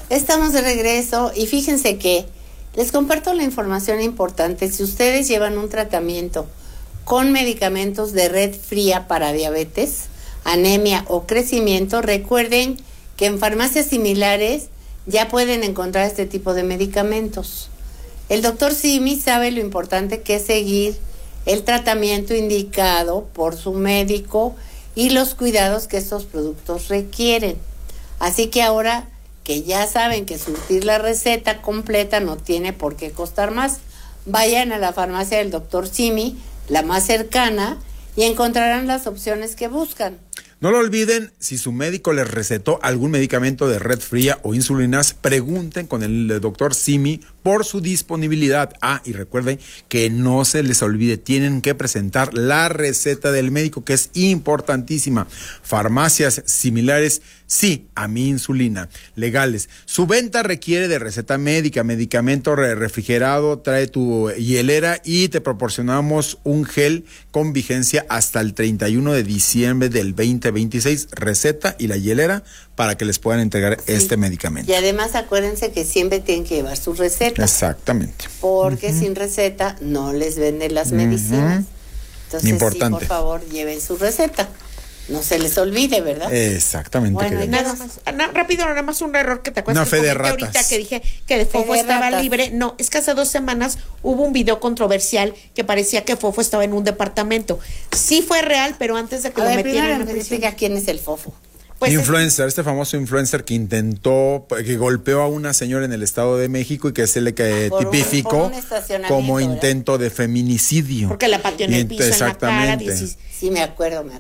Estamos de regreso y fíjense que les comparto la información importante. Si ustedes llevan un tratamiento con medicamentos de red fría para diabetes, anemia o crecimiento, recuerden que en farmacias similares ya pueden encontrar este tipo de medicamentos. El doctor Simi sabe lo importante que es seguir el tratamiento indicado por su médico y los cuidados que estos productos requieren. Así que ahora que ya saben que surtir la receta completa no tiene por qué costar más, vayan a la farmacia del doctor Simi, la más cercana, y encontrarán las opciones que buscan. No lo olviden, si su médico les recetó algún medicamento de red fría o insulinas, pregunten con el doctor Simi por su disponibilidad. Y recuerden que no se les olvide, tienen que presentar la receta del médico, que es importantísima. Farmacias similares, sí, a mi insulina, legales. Su venta requiere de receta médica, medicamento refrigerado, trae tu hielera y te proporcionamos un gel con vigencia hasta el 31 de diciembre del 2026, receta y la hielera para que les puedan entregar este medicamento. Y además acuérdense que siempre tienen que llevar su receta. Exactamente. Porque sin receta no les venden las medicinas. Entonces, importante. sí, por favor, lleven su receta. No se les olvide, ¿verdad? Exactamente. Bueno, nada más un error que te acuerdas. Una fe de ratas. Ahorita que dije que Fofo estaba libre. No, es que hace 2 semanas hubo un video controversial que parecía que Fofo estaba en un departamento. Sí fue real, pero antes de que lo metieran en prisión. Explica quién es el Fofo. Pues influencer, este famoso influencer que que golpeó a una señora en el Estado de México y que se le tipificó como intento de feminicidio. Porque la pateó en el piso, en la cara. Sí, me acuerdo.